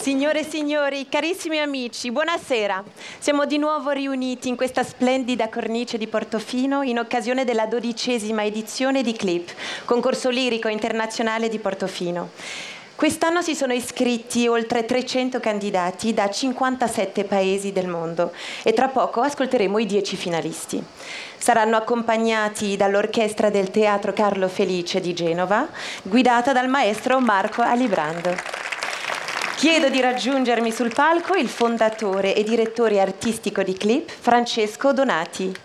Signore e signori, carissimi amici, buonasera. Siamo di nuovo riuniti in questa splendida cornice di Portofino in occasione della 12ª edizione di CLIP, concorso lirico internazionale di Portofino. Quest'anno si sono iscritti oltre 300 candidati da 57 paesi del mondo e tra poco ascolteremo i 10 finalisti. Saranno accompagnati dall'orchestra del Teatro Carlo Felice di Genova, guidata dal maestro Marco Alibrando. Chiedo di raggiungermi sul palco il fondatore e direttore artistico di CLIP, Francesco Donati.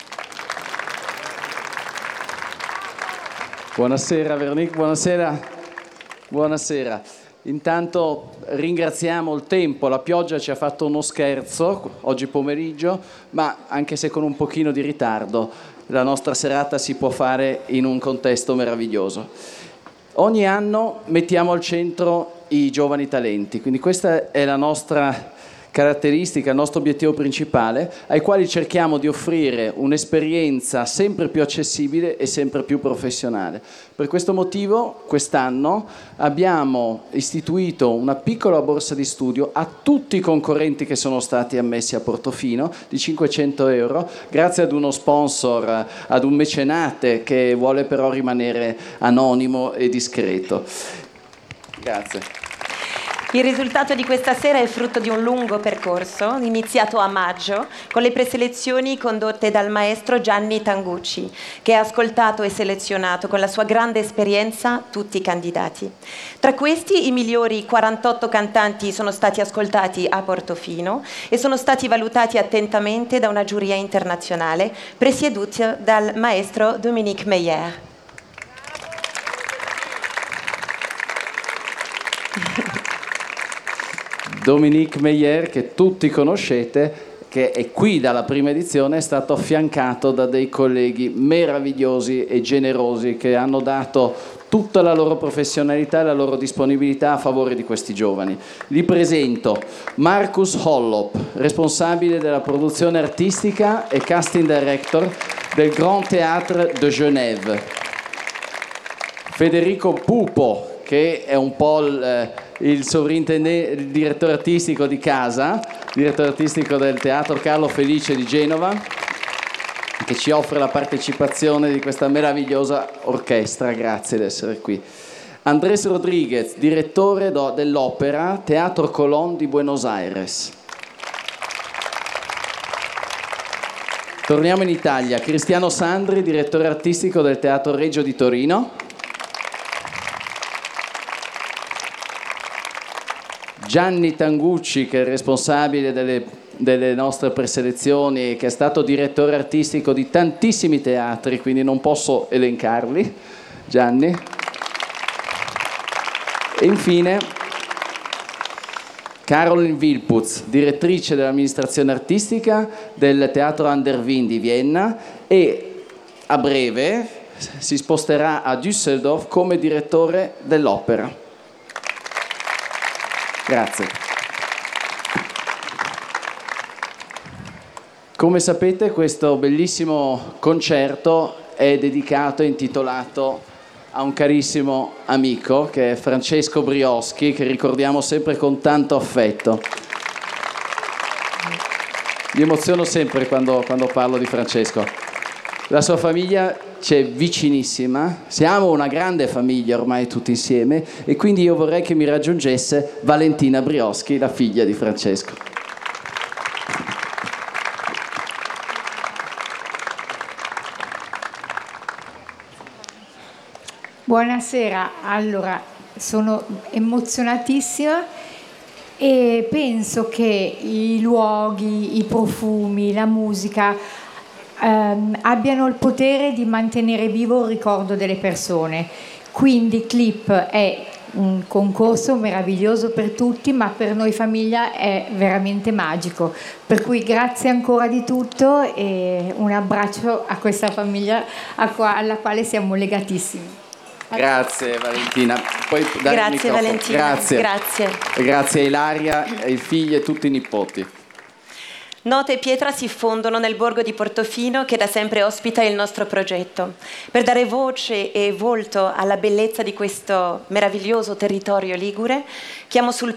Buonasera Veronique, buonasera. Buonasera. Intanto ringraziamo il tempo, la pioggia ci ha fatto uno scherzo oggi pomeriggio, ma anche se con un pochino di ritardo, la nostra serata si può fare in un contesto meraviglioso. Ogni anno mettiamo al centro i giovani talenti, quindi questa è la nostra caratteristica, il nostro obiettivo principale, ai quali cerchiamo di offrire un'esperienza sempre più accessibile e sempre più professionale. Per questo motivo quest'anno abbiamo istituito una piccola borsa di studio a tutti i concorrenti che sono stati ammessi a Portofino di 500 euro, grazie ad uno sponsor, ad un mecenate che vuole però rimanere anonimo e discreto. Grazie. Il risultato di questa sera è il frutto di un lungo percorso, iniziato a maggio, con le preselezioni condotte dal maestro Gianni Tangucci, che ha ascoltato e selezionato con la sua grande esperienza tutti i candidati. Tra questi, i migliori 48 cantanti sono stati ascoltati a Portofino e sono stati valutati attentamente da una giuria internazionale, presieduta dal maestro Dominique Meyer. Dominique Meyer, che tutti conoscete, che è qui dalla prima edizione, è stato affiancato da dei colleghi meravigliosi e generosi che hanno dato tutta la loro professionalità e la loro disponibilità a favore di questi giovani. Li presento Marcus Hollop, responsabile della produzione artistica e casting director del Grand Théâtre de Genève. Federico Pupo, che è un po' il sovrintendente, il direttore artistico di casa, direttore artistico del Teatro Carlo Felice di Genova, che ci offre la partecipazione di questa meravigliosa orchestra. Grazie di essere qui. Andrés Rodríguez, direttore dell'Opera Teatro Colón di Buenos Aires. Torniamo in Italia. Cristiano Sandri, direttore artistico del Teatro Regio di Torino. Gianni Tangucci, che è il responsabile delle nostre preselezioni, che è stato direttore artistico di tantissimi teatri, quindi non posso elencarli. Gianni. E infine Caroline Wilputz, direttrice dell'amministrazione artistica del Teatro An der Wien di Vienna e a breve si sposterà a Düsseldorf come direttore dell'Opera. Grazie. Come sapete, questo bellissimo concerto è dedicato e intitolato a un carissimo amico che è Francesco Brioschi, che ricordiamo sempre con tanto affetto. Mi emoziono sempre quando parlo di Francesco. La sua famiglia c'è vicinissima, siamo una grande famiglia ormai tutti insieme e quindi io vorrei che mi raggiungesse Valentina Brioschi, la figlia di Francesco. Buonasera, allora sono emozionatissima e penso che i luoghi, i profumi, la musica abbiano il potere di mantenere vivo il ricordo delle persone. Quindi CLIP è un concorso meraviglioso per tutti, ma per noi famiglia è veramente magico. Per cui grazie ancora di tutto e un abbraccio a questa famiglia alla quale siamo legatissimi. Grazie Valentina. Poi Grazie Valentina. Grazie. Grazie a Ilaria, ai figli e tutti i nipoti. Nota e pietra si fondono nel borgo di Portofino che da sempre ospita il nostro progetto. Per dare voce e volto alla bellezza di questo meraviglioso territorio ligure, chiamo sul